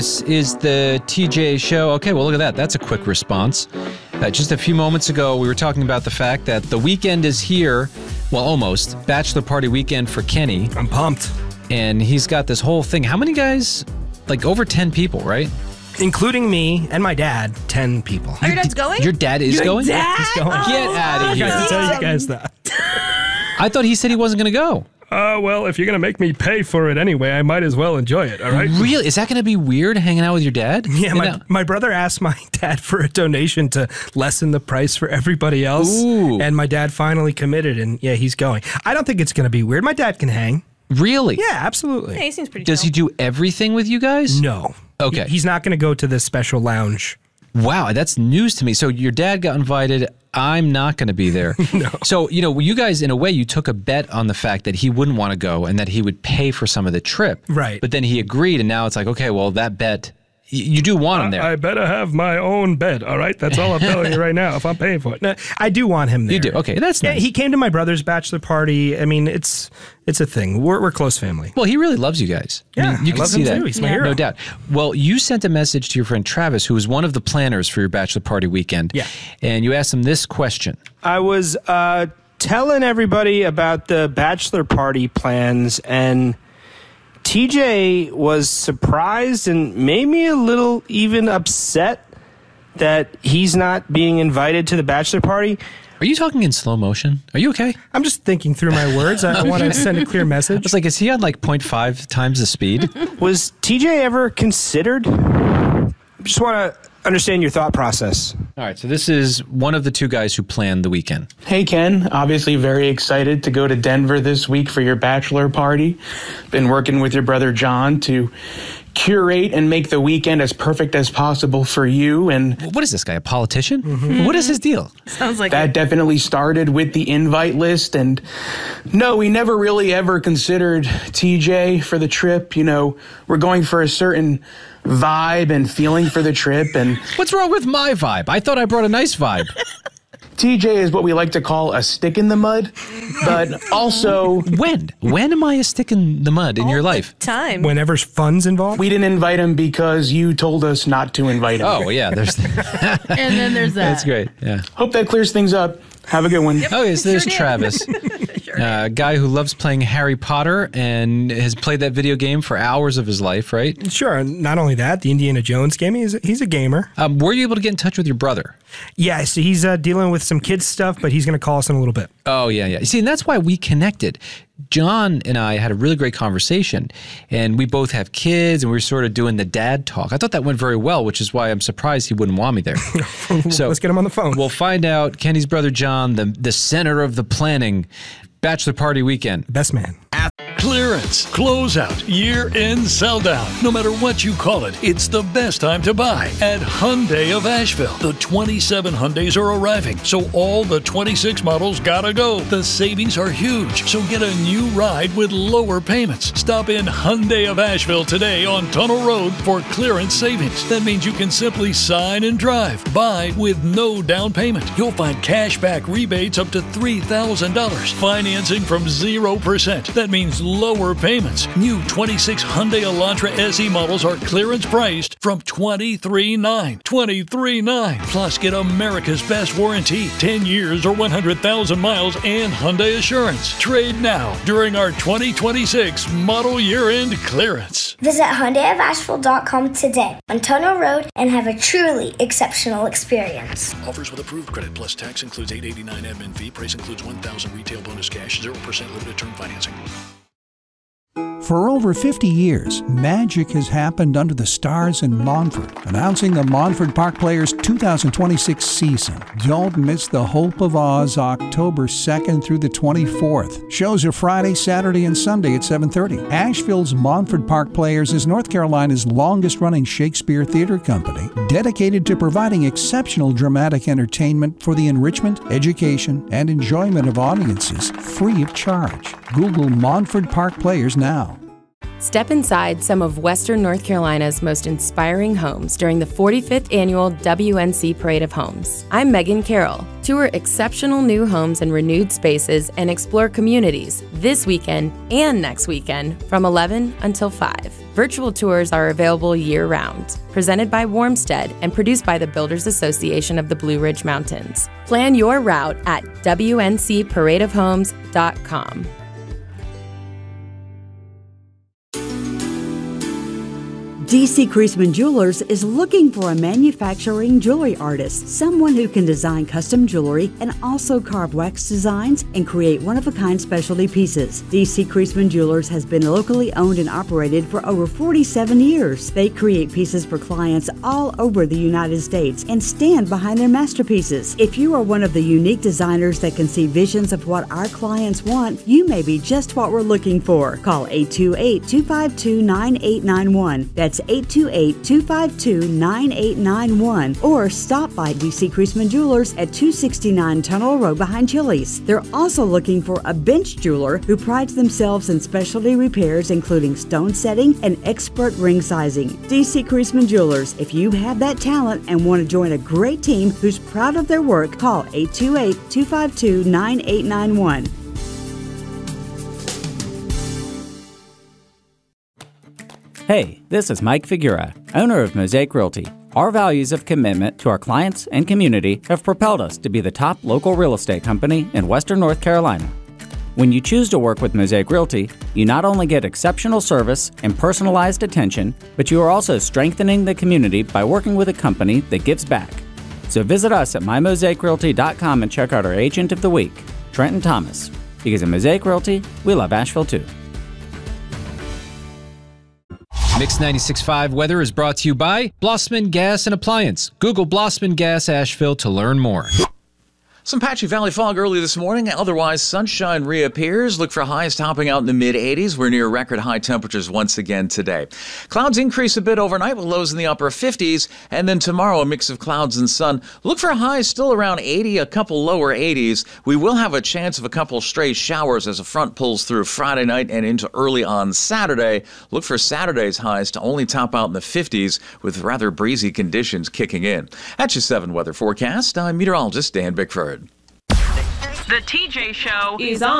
This is the TJ Show. Okay, well, look at that. That's a quick response. Just a few moments ago, we were talking about the fact that the weekend is here. Well, almost. Bachelor party weekend for Kenny. I'm pumped. And he's got this whole thing. How many guys? Like over 10 people, right? Including me and my dad, 10 people. Oh, your dad's going? Your dad is going? Dad? He's going. Get out of I here. got to tell you guys that. I thought he said he wasn't going to go. Well, if you're going to make me pay for it anyway, I might as well enjoy it, all right? Really? Is that going to be weird hanging out with your dad? Yeah, my brother asked my dad for a donation to lessen the price for everybody else. Ooh. And my dad finally committed, and yeah, he's going. I don't think it's going to be weird. My dad can hang. Really? Yeah, absolutely. Hey, he seems pretty Does he do everything with you guys? No. Okay. He's not going to go to this special lounge. Wow, that's news to me. So your dad got invited. I'm not going to be there. No. So, you guys, in a way, you took a bet on the fact that he wouldn't want to go and that he would pay for some of the trip. Right. But then he agreed, and now it's like, okay, well, that bet, you do want him there. I better have my own bed, all right? That's all I'm telling you right now, if I'm paying for it. No, I do want him there. You do? Okay, that's nice. Yeah, he came to my brother's bachelor party. I mean, it's a thing. We're close family. Well, he really loves you guys. Yeah, you I can love see him that. too. He's my hero. No doubt. Well, you sent a message to your friend Travis, who was one of the planners for your bachelor party weekend. Yeah. And you asked him this question. I was telling everybody about the bachelor party plans, and TJ was surprised and maybe a little even upset that he's not being invited to the bachelor party. Are you talking in slow motion? Are you okay? I'm just thinking through my words. I want to send a clear message. It's like, is he on like 0.5 times the speed? Was TJ ever considered? Just want to understand your thought process. All right, so this is one of the two guys who planned the weekend. Hey, Ken. Obviously very excited to go to Denver this week for your bachelor party. Been working with your brother John to curate and make the weekend as perfect as possible for you. And What is this guy, a politician? Mm-hmm. What is his deal? Sounds like that definitely started with the invite list. And no, we never really ever considered TJ for the trip. We're going for a certain vibe and feeling for the trip. And What's wrong with my vibe? I thought I brought a nice vibe. TJ is what we like to call a stick in the mud, but also When am I a stick in the mud in your life? time. Whenever fun's involved. we didn't invite him because you told us not to invite him. Oh, yeah, there's And then there's that. That's great. Yeah. Hope that clears things up. Have a good one. Okay, so there's Sure did. Travis, a guy who loves playing Harry Potter and has played that video game for hours of his life, right? Sure. And not only that, the Indiana Jones game, he's a gamer. Were you able to get in touch with your brother? Yeah, so he's dealing with some kids stuff, but he's going to call us in a little bit. Oh, yeah. See, and that's why we connected. John and I had a really great conversation, and we both have kids, and we were sort of doing the dad talk. I thought that went very well, which is why I'm surprised he wouldn't want me there. So Let's get him on the phone. We'll find out. Kenny's brother John, the center of the planning, bachelor party weekend. Best man. Clearance, closeout, year-end sell-down. No matter what you call it, it's the best time to buy at Hyundai of Asheville. The 27 Hyundais are arriving, so all the 26 models gotta go. The savings are huge, so get a new ride with lower payments. Stop in Hyundai of Asheville today on Tunnel Road for clearance savings. That means you can simply sign and drive. Buy with no down payment. You'll find cashback rebates up to $3,000. Financing from 0%. That means lower payments. New 26 Hyundai Elantra SE models are clearance priced from $23,900. $23,900. Plus, get America's best warranty, 10 years or 100,000 miles, and Hyundai Assurance. Trade now during our 2026 model year-end clearance. Visit HyundaiofAsheville.com today on Tunnel Road and have a truly exceptional experience. Offers with approved credit plus tax includes $889 admin fee. Price includes $1,000 retail bonus cash, 0% limited term financing. For over 50 years, magic has happened under the stars in Montford. Announcing the Montford Park Players 2026 season. Don't miss the Hope of Oz October 2nd through the 24th. Shows are Friday, Saturday, and Sunday at 7:30. Asheville's Montford Park Players is North Carolina's longest-running Shakespeare theater company, dedicated to providing exceptional dramatic entertainment for the enrichment, education, and enjoyment of audiences free of charge. Google Montford Park Players now. Step inside some of Western North Carolina's most inspiring homes during the 45th annual WNC Parade of Homes. I'm Megan Carroll. Tour exceptional new homes and renewed spaces and explore communities this weekend and next weekend from 11 until 5. Virtual tours are available year-round. Presented by Warmstead and produced by the Builders Association of the Blue Ridge Mountains. Plan your route at WNCParadeofHomes.com. D.C. Creasman Jewelers is looking for a manufacturing jewelry artist, someone who can design custom jewelry and also carve wax designs and create one-of-a-kind specialty pieces. D.C. Creasman Jewelers has been locally owned and operated for over 47 years. They create pieces for clients all over the United States and stand behind their masterpieces. If you are one of the unique designers that can see visions of what our clients want, you may be just what we're looking for. Call 828-252-9891. That's 828-252-9891, or stop by D.C. Creasman Jewelers at 269 Tunnel Road behind Chili's. They're also looking for a bench jeweler who prides themselves in specialty repairs including stone setting and expert ring sizing. D.C. Creasman Jewelers. If you have that talent and want to join a great team who's proud of their work, call 828-252-9891. Hey, this is Mike Figura, owner of Mosaic Realty. Our values of commitment to our clients and community have propelled us to be the top local real estate company in Western North Carolina. When you choose to work with Mosaic Realty, you not only get exceptional service and personalized attention, but you are also strengthening the community by working with a company that gives back. So visit us at mymosaicrealty.com and check out our Agent of the Week, Trenton Thomas. Because at Mosaic Realty, we love Asheville too. Mix 96.5 weather is brought to you by Blossman Gas and Appliance. Google Blossman Gas Asheville to learn more. Some patchy valley fog early this morning. Otherwise, sunshine reappears. Look for highs topping out in the mid-80s. We're near record high temperatures once again today. Clouds increase a bit overnight with lows in the upper 50s. And then tomorrow, a mix of clouds and sun. Look for highs still around 80, a couple lower 80s. We will have a chance of a couple stray showers as a front pulls through Friday night and into early on Saturday. Look for Saturday's highs to only top out in the 50s with rather breezy conditions kicking in. At your 7 weather forecast, I'm meteorologist Dan Bickford. The TJ Show is on.